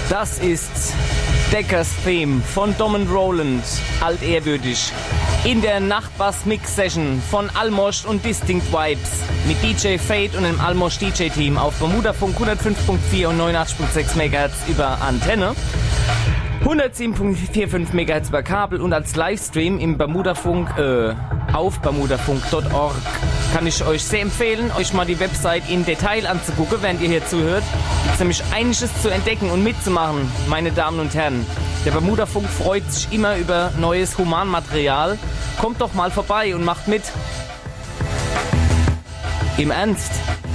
Das ist Deckers Theme von Dom & Roland, altehrwürdig. In der Nachtbass-Mix-Session von Almost und Distinct Vibes mit DJ Fade und dem Almost DJ-Team auf Bermudafunk 105.4 und 89.6 MHz über Antenne, 107.45 MHz über Kabel und als Livestream im Bermudafunk auf bermudafunk.org. Kann ich euch sehr empfehlen, euch mal die Website in Detail anzugucken, während ihr hier zuhört. Gibt es nämlich einiges zu entdecken und mitzumachen, meine Damen und Herren. Der Bermudafunk freut sich immer über neues Humanmaterial. Kommt doch mal vorbei und macht mit. Im Ernst.